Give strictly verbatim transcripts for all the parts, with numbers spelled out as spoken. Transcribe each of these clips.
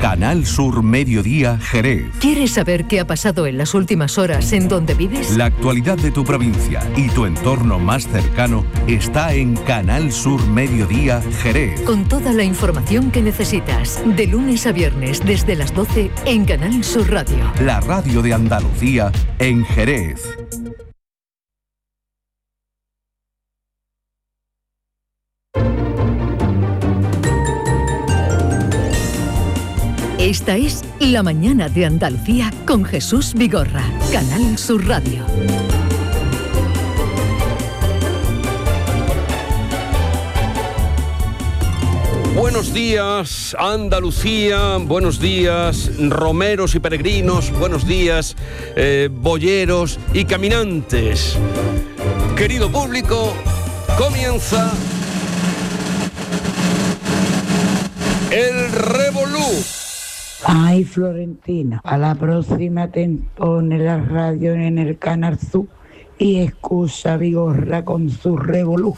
Canal Sur Mediodía Jerez. ¿Quieres saber qué ha pasado en las últimas horas en donde vives? La actualidad de tu provincia y tu entorno más cercano está en Canal Sur Mediodía Jerez. Con toda la información que necesitas, de lunes a viernes desde las doce en Canal Sur Radio. La radio de Andalucía en Jerez. Esta es La Mañana de Andalucía con Jesús Vigorra, Canal Sur Radio. Buenos días, Andalucía, buenos días, romeros y peregrinos, buenos días, eh, boyeros y caminantes. Querido público, comienza el Revolú. Ay, Florentina, a la próxima te pone la radio en el Canal Sur y escucha Vigorra con su Revolú.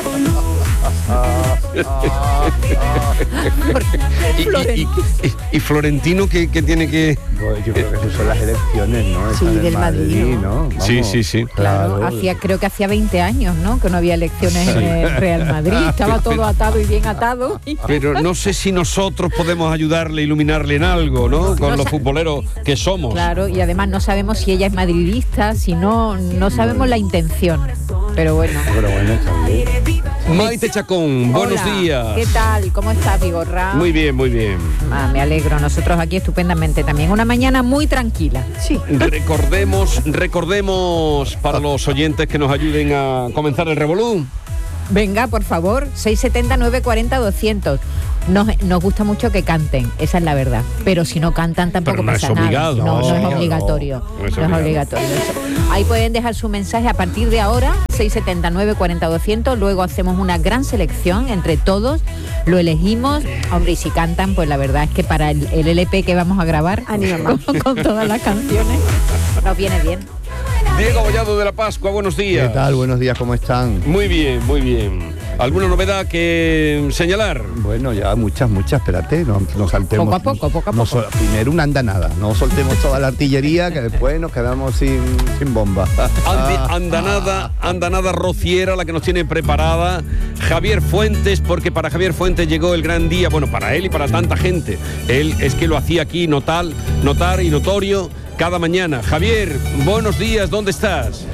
y, y, y, y, y Florentino, ¿qué, qué tiene que...? Pues yo creo que esas son las elecciones, ¿no? Sí, del Madrid, Madrid, ¿no? Vamos, sí, sí, sí. Claro, claro, hacía, creo que hacía veinte años, ¿no? Que no había elecciones sí. en el Real Madrid. Estaba todo atado y bien atado. Pero no sé si nosotros podemos ayudarle, iluminarle en algo, ¿no? no Con no los futboleros que somos. Claro, y además no sabemos si ella es madridista, si no, no sabemos la intención. Pero bueno. Pero bueno, también. Maite Chacón, buenos Hola, días. ¿qué tal? ¿Cómo estás, Vigorra? Muy bien, muy bien. Ah, me alegro, nosotros aquí estupendamente también. Una mañana muy tranquila. Sí. Recordemos, recordemos para los oyentes que nos ayuden a comenzar el Revolú. Venga, por favor, seis siete cero, nueve cuatro cero, doscientos. Nos, nos gusta mucho que canten, esa es la verdad. Pero si no cantan tampoco no pasa es obligado, nada. No, no, no es obligatorio. No, no es, no es obligatorio. Ahí pueden dejar su mensaje a partir de ahora, seis siete cero, nueve cuatro cero, doscientos. Luego hacemos una gran selección entre todos, lo elegimos. Hombre, y si cantan, pues la verdad es que para el, el L P que vamos a grabar con, con todas las canciones, nos viene bien. Diego Bollado de la Pascua, buenos días. ¿Qué tal? Buenos días, ¿cómo están? Muy bien, muy bien. ¿Alguna novedad que señalar? Bueno, ya muchas, muchas, espérate, no, no saltemos. Poco a poco, poco a no poco. So, primero una andanada, no soltemos toda la artillería, que después nos quedamos sin, sin bomba. Andi, andanada, andanada rociera, la que nos tiene preparada Javier Fuentes, porque para Javier Fuentes llegó el gran día, bueno, para él y para tanta gente. Él es que lo hacía aquí notar, notar y notorio cada mañana. Javier, buenos días, ¿dónde estás?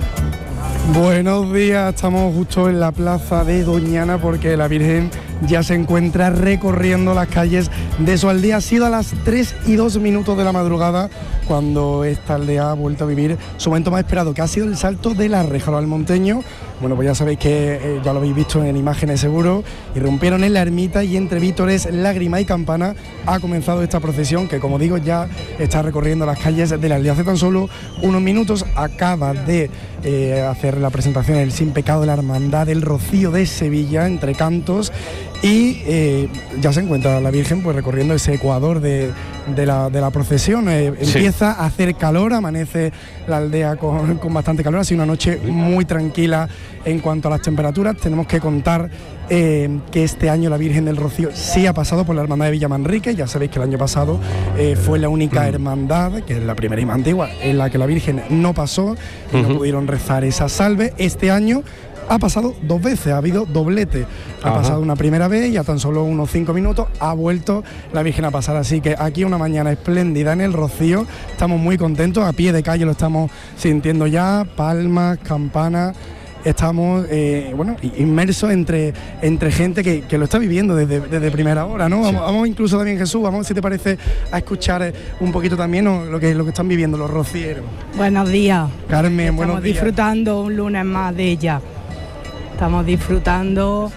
Buenos días, estamos justo en la plaza de Doñana porque la Virgen ya se encuentra recorriendo las calles de su aldea. Ha sido a las tres y dos minutos de la madrugada cuando esta aldea ha vuelto a vivir su momento más esperado, que ha sido el salto de la reja al monteño. Bueno, pues ya sabéis que eh, ya lo habéis visto en imágenes seguro, irrumpieron en la ermita y entre vítores, lágrima y campana ha comenzado esta procesión que, como digo, ya está recorriendo las calles de la aldea. Hace tan solo unos minutos acaba de eh, hacer la presentación El Sin Pecado de la Hermandad del Rocío de Sevilla, entre cantos, y eh, ya se encuentra la Virgen pues recorriendo ese ecuador de, de, la, de la procesión. Eh, sí. Empieza a hacer calor, amanece la aldea con, con bastante calor, ha sido una noche muy tranquila en cuanto a las temperaturas. Tenemos que contar eh, que este año la Virgen del Rocío sí ha pasado por la Hermandad de Villamanrique. Ya sabéis que el año pasado eh, fue la única hermandad, que es la primera y más antigua, en la que la Virgen no pasó y uh-huh. no pudieron rezar esa salve. Este año ha pasado dos veces, ha habido doblete. Ha Ajá. pasado una primera vez y a tan solo unos cinco minutos ha vuelto la Virgen a pasar. Así que aquí una mañana espléndida en el Rocío. Estamos muy contentos, a pie de calle lo estamos sintiendo ya, palmas, campanas. Estamos eh, bueno, inmersos entre, entre gente que, que lo está viviendo desde, desde primera hora, ¿no? Sí. Vamos, vamos incluso también, Jesús, vamos si te parece a escuchar un poquito también, ¿no? lo, que, lo que están viviendo los rocieros. Buenos días. Carmen, Estamos buenos días. Disfrutando un lunes más de ella. Estamos disfrutando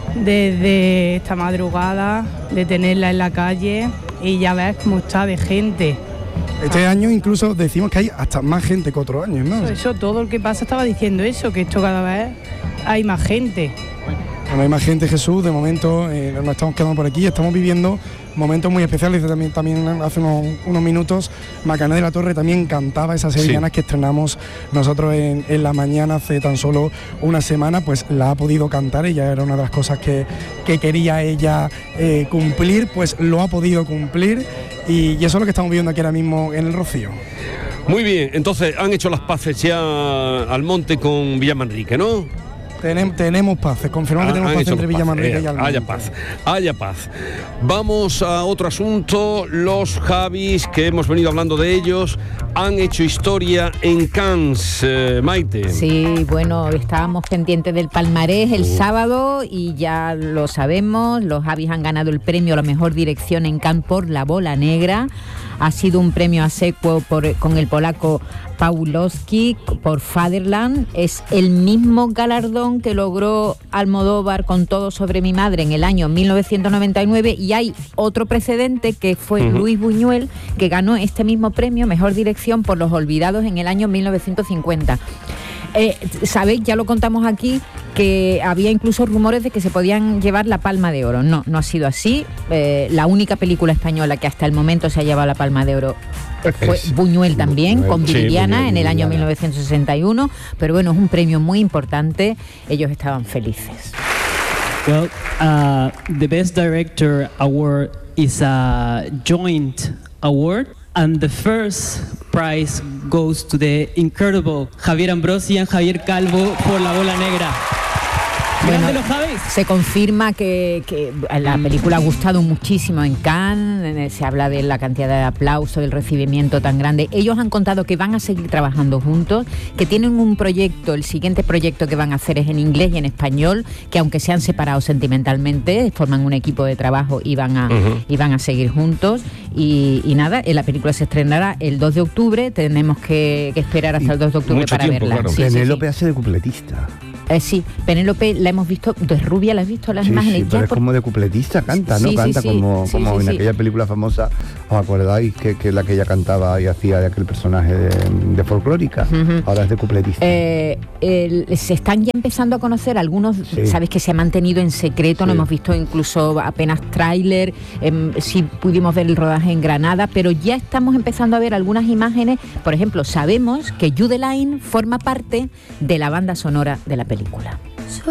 desde esta madrugada de tenerla en la calle y ya ves cómo está de gente. Este ah. año incluso decimos que hay hasta más gente que otros años, ¿no? Eso, eso, todo el que pasa estaba diciendo eso, que esto cada vez hay más gente. Bueno, hay más gente, Jesús, de momento eh, nos estamos quedando por aquí, estamos viviendo momentos muy especiales. También, también hace unos, unos minutos Macarena de la Torre también cantaba esas sevillanas sí. que estrenamos nosotros en, en la mañana hace tan solo una semana, pues la ha podido cantar, ella era una de las cosas que, que quería ella eh, cumplir, pues lo ha podido cumplir y, y eso es lo que estamos viendo aquí ahora mismo en el Rocío. Muy bien, entonces han hecho las paces ya al monte con Villamanrique, ¿no? Tenem, tenemos paces, confirmamos ah, que tenemos paz entre Villamanrique eh, y Almonte. Haya paz, haya paz. Vamos a otro asunto. Los Javis, que hemos venido hablando de ellos, han hecho historia en Cannes, eh, Maite. Sí, bueno, estábamos pendientes del palmarés el uh. sábado y ya lo sabemos. Los Javis han ganado el premio a la mejor dirección en Cannes por La Bola Negra. Ha sido un premio a sequo por, con el polaco Pawlowski por Fatherland. Es el mismo galardón que logró Almodóvar con Todo sobre mi madre en el año mil novecientos noventa y nueve, y hay otro precedente que fue uh-huh. Luis Buñuel, que ganó este mismo premio, mejor dirección, por Los Olvidados en el año mil novecientos cincuenta. Eh, Sabéis, ya lo contamos aquí, que había incluso rumores de que se podían llevar la Palma de Oro. No, no ha sido así. Eh, la única película española que hasta el momento se ha llevado la Palma de Oro fue es Buñuel también, Buñuel, con Viridiana sí, en el año mil novecientos sesenta y uno. Pero bueno, es un premio muy importante. Ellos estaban felices. Well, uh, the Best Director Award is a joint award. And the first prize goes to the incredible Javier Ambrosi and Javier Calvo por La Bola Negra. Bueno, se confirma que, que la película ha gustado muchísimo en Cannes, se habla de la cantidad de aplausos, del recibimiento tan grande. Ellos han contado que van a seguir trabajando juntos, que tienen un proyecto, el siguiente proyecto que van a hacer es en inglés y en español, que aunque se han separado sentimentalmente, forman un equipo de trabajo y van a, uh-huh. y van a seguir juntos. Y, y nada, la película se estrenará el dos de octubre, tenemos que, que esperar hasta y el dos de octubre para tiempo, verla. Claro. Sí, Penélope sí, sí. hace de cupletista. Eh, sí, Penélope la hemos visto de rubia, ¿la has visto las sí, imágenes? Sí, pero ya es por... como de cupletista, canta, ¿no? Sí, canta sí, como, sí, como sí, en sí. aquella película famosa, ¿os acordáis? Que, que la que ella cantaba y hacía de aquel personaje de, de folclórica. Uh-huh. Ahora es de cupletista. Eh, el, se están ya empezando a conocer algunos, sí. sabes que se ha mantenido en secreto, sí. no hemos visto incluso apenas tráiler, eh, sí pudimos ver el rodaje en Granada, pero ya estamos empezando a ver algunas imágenes. Por ejemplo, sabemos que Jude Laine forma parte de la banda sonora de la película.